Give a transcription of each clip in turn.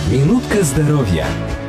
Минутка здоровья.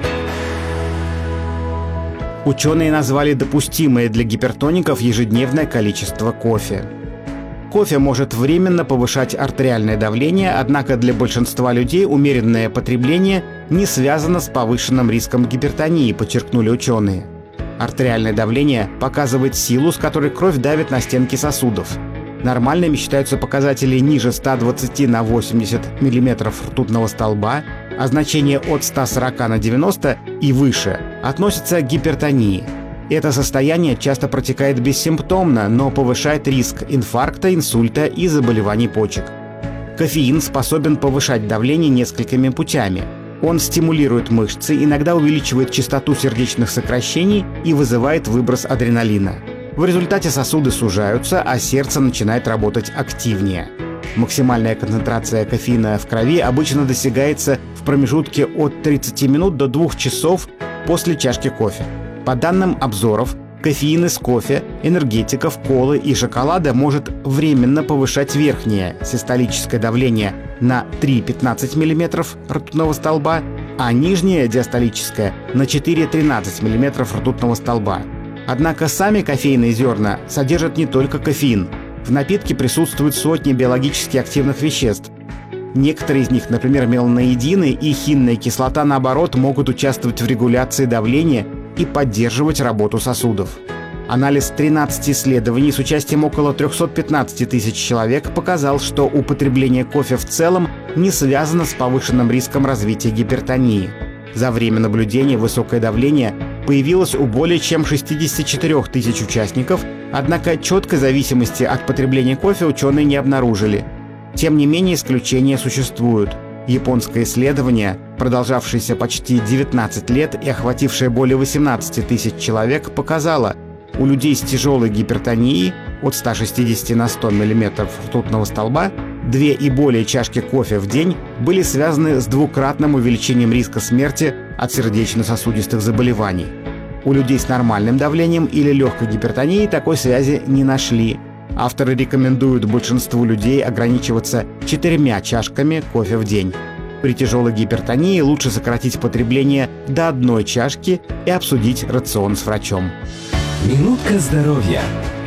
Ученые назвали допустимое для гипертоников ежедневное количество кофе. Кофе может временно повышать артериальное давление, однако для большинства людей умеренное потребление не связано с повышенным риском гипертонии, подчеркнули ученые. Артериальное давление показывает силу, с которой кровь давит на стенки сосудов. Нормальными считаются показатели ниже 120 на 80 мм ртутного столба, а значения от 140 на 90 и выше относятся к гипертонии. Это состояние часто протекает бессимптомно, но повышает риск инфаркта, инсульта и заболеваний почек. Кофеин способен повышать давление несколькими путями. Он стимулирует мышцы, иногда увеличивает частоту сердечных сокращений и вызывает выброс адреналина. В результате сосуды сужаются, а сердце начинает работать активнее. Максимальная концентрация кофеина в крови обычно достигается в промежутке от 30 минут до 2 часов после чашки кофе. По данным обзоров, кофеин из кофе, энергетиков, колы и шоколада может временно повышать верхнее систолическое давление на 3,15 мм ртутного столба, а нижнее диастолическое на 4,13 мм ртутного столба. Однако сами кофейные зерна содержат не только кофеин. В напитке присутствуют сотни биологически активных веществ. Некоторые из них, например, меланоидины и хинная кислота, наоборот, могут участвовать в регуляции давления и поддерживать работу сосудов. Анализ 13 исследований с участием около 315 тысяч человек показал, что употребление кофе в целом не связано с повышенным риском развития гипертонии. За время наблюдения высокое давление появилось у более чем 64 тысяч участников, однако четкой зависимости от потребления кофе ученые не обнаружили. Тем не менее, исключения существуют. Японское исследование, продолжавшееся почти 19 лет и охватившее более 18 тысяч человек, показало, у людей с тяжелой гипертонией от 160 на 100 мм ртутного столба 2 и более чашки кофе в день были связаны с двукратным увеличением риска смерти от сердечно-сосудистых заболеваний. У людей с нормальным давлением или легкой гипертонией такой связи не нашли. Авторы рекомендуют большинству людей ограничиваться 4 чашками кофе в день. При тяжелой гипертонии лучше сократить потребление до 1 чашки и обсудить рацион с врачом. Минутка здоровья.